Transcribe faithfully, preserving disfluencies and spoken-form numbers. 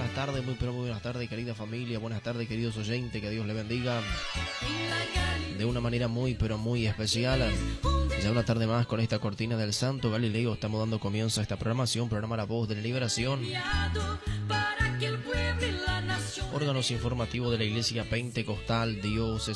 buenas tardes, muy pero muy buenas tardes, querida familia, buenas tardes, queridos oyentes, que Dios les bendiga de una manera muy pero muy especial. Ya una tarde más con esta cortina del Santo Galileo estamos dando comienzo a esta programación, programa La Voz de la Liberación, órganos informativos de la Iglesia Pentecostal Dios